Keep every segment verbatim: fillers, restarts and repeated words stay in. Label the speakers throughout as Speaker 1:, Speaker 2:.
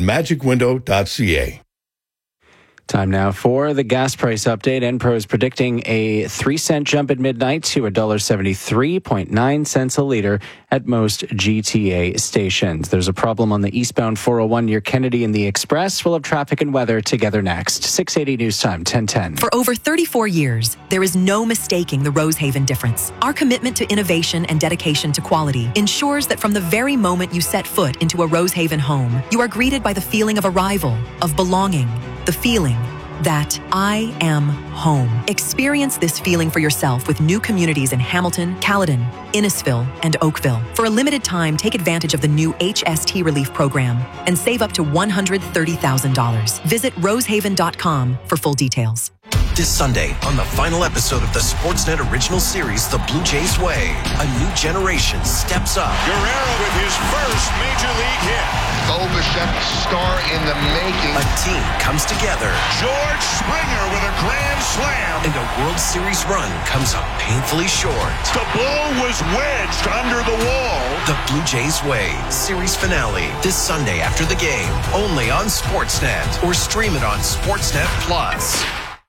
Speaker 1: magic window dot c a.
Speaker 2: Time now for the gas price update. Enpro is predicting a three cent jump at midnight to one dollar seventy-three point nine cents a litre at most G T A stations. There's a problem on the eastbound four oh one near Kennedy and the Express. We'll have traffic and weather together next. six eighty News Time, ten ten.
Speaker 3: For over thirty-four years, there is no mistaking the Rosehaven difference. Our commitment to innovation and dedication to quality ensures that from the very moment you set foot into a Rosehaven home, you are greeted by the feeling of arrival, of belonging, the feeling that I am home. Experience this feeling for yourself with new communities in Hamilton, Caledon, Innisfil, and Oakville. For a limited time, take advantage of the new H S T Relief Program and save up to one hundred thirty thousand dollars. Visit rosehaven dot com for full details.
Speaker 4: This Sunday, on the final episode of the Sportsnet original series, The Blue Jays Way, a new generation steps up.
Speaker 5: Guerrero with his first major league hit.
Speaker 6: Bo Bichette, star in the making.
Speaker 4: A team comes together.
Speaker 5: George Springer with a grand slam.
Speaker 4: And a World Series run comes up painfully short.
Speaker 5: The ball was wedged under the wall.
Speaker 4: The Blue Jays Way, series finale, this Sunday after the game, only on Sportsnet, or stream it on Sportsnet Plus.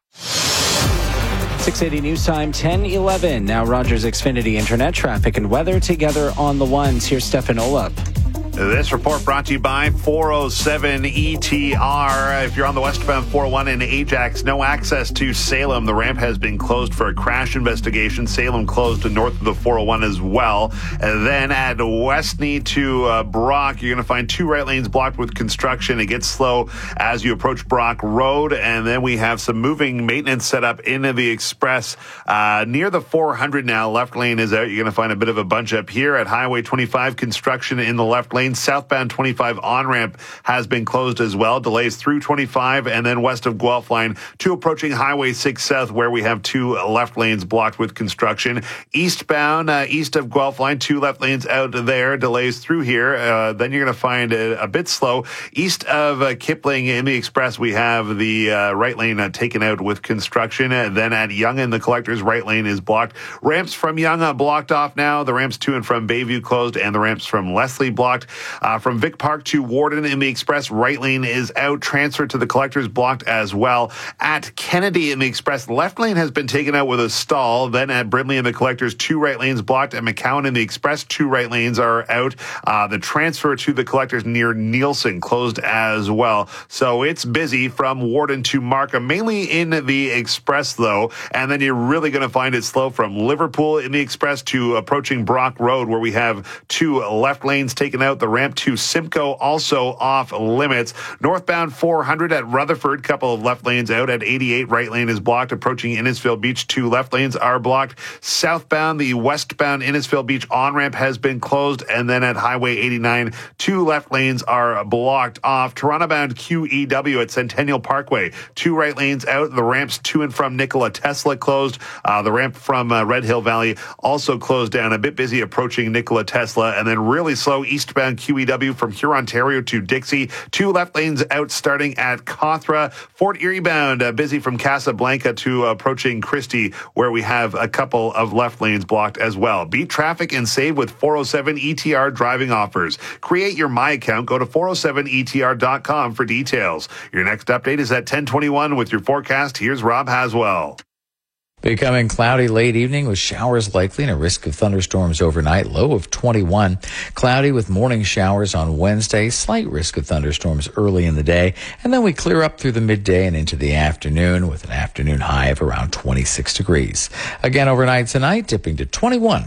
Speaker 2: six eighty News Time, ten eleven. Now Rogers Xfinity Internet traffic and weather together on the ones. Here's Stefan Olap.
Speaker 7: This report brought to you by four oh seven E T R. If you're on the westbound four oh one in Ajax, no access to Salem. The ramp has been closed for a crash investigation. Salem closed to north of the four oh one as well. And then at Westney to uh, Brock, you're going to find two right lanes blocked with construction. It gets slow as you approach Brock Road. And then we have some moving maintenance set up into the Express uh, near the four hundred now. Left lane is out. You're going to find a bit of a bunch up here at Highway twenty-five. Construction in the left lane. Southbound twenty-five on-ramp has been closed as well. Delays through twenty-five and then west of Guelph Line to approaching Highway six South, where we have two left lanes blocked with construction. Eastbound, uh, east of Guelph Line, two left lanes out there. Delays through here. Uh, then you're going to find a, a bit slow. East of uh, Kipling in the Express, we have the uh, right lane uh, taken out with construction. Uh, then at Yonge, the collector's right lane is blocked. Ramps from Yonge uh, blocked off now. The ramps to and from Bayview closed, and the ramps from Leslie blocked. Uh, from Vic Park to Warden in the Express, right lane is out. Transfer to the collectors blocked as well. At Kennedy in the Express, left lane has been taken out with a stall. Then at Brindley in the collectors, two right lanes blocked. At McCowan in the Express, two right lanes are out. Uh, the transfer to the collectors near Nielsen closed as well. So it's busy from Warden to Markham, mainly in the Express though. And then you're really going to find it slow from Liverpool in the Express to approaching Brock Road, where we have two left lanes taken out. The ramp to Simcoe also off limits. Northbound four hundred at Rutherford, couple of left lanes out. At eighty-eight, right lane is blocked. Approaching Innisfil Beach, two left lanes are blocked. Southbound, the westbound Innisfil Beach on-ramp has been closed. And then at Highway eighty-nine, two left lanes are blocked off. Toronto-bound Q E W at Centennial Parkway, two right lanes out. The ramps to and from Nikola Tesla closed. Uh, the ramp from uh, Red Hill Valley also closed down. A bit busy approaching Nikola Tesla. And then really slow eastbound Q E W from Huron, Ontario to Dixie. Two left lanes out starting at Cawthra. Fort Erie bound, uh, busy from Casablanca to uh, approaching Christie, where we have a couple of left lanes blocked as well. Beat traffic and save with four oh seven E T R driving offers. Create your My account. Go to four oh seven E T R dot com for details. Your next update is at ten twenty-one with your forecast. Here's Rob Haswell.
Speaker 8: Becoming cloudy late evening with showers likely and a risk of thunderstorms overnight. Low of twenty-one. Cloudy with morning showers on Wednesday. Slight risk of thunderstorms early in the day. And then we clear up through the midday and into the afternoon with an afternoon high of around twenty-six degrees. Again overnight tonight, dipping to twenty-one.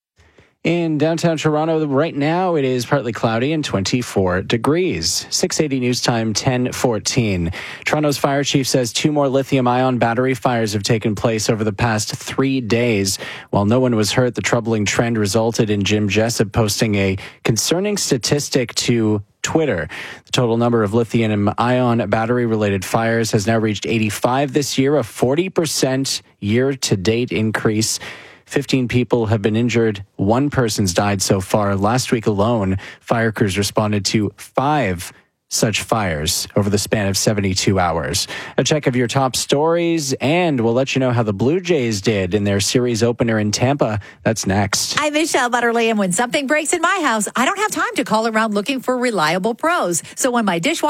Speaker 2: In downtown Toronto, right now, it is partly cloudy and twenty-four degrees. six eighty News Time, ten fourteen. Toronto's fire chief says two more lithium-ion battery fires have taken place over the past three days. While no one was hurt, the troubling trend resulted in Jim Jessup posting a concerning statistic to Twitter. The total number of lithium-ion battery-related fires has now reached eighty-five this year, a forty percent year-to-date increase. fifteen people have been injured. One person's died so far. Last week alone, fire crews responded to five such fires over the span of seventy-two hours. A check of your top stories, and we'll let you know how the Blue Jays did in their series opener in Tampa. That's next.
Speaker 9: I'm Michelle Butterly, and when something breaks in my house, I don't have time to call around looking for reliable pros. So when my dishwasher